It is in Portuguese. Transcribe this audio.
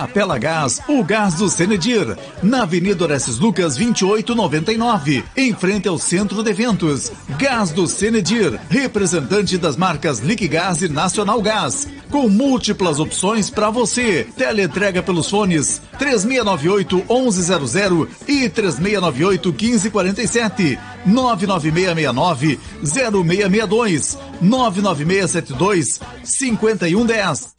Capela Gás, o gás do Senedir, na Avenida Orestes Lucas 2899, em frente ao Centro de Eventos. Gás do Senedir, representante das marcas Liquigás e Nacional Gás, com múltiplas opções para você. Teleentrega pelos fones 3698-1100 e 3698-1547, 99669-0662, 99672-5110.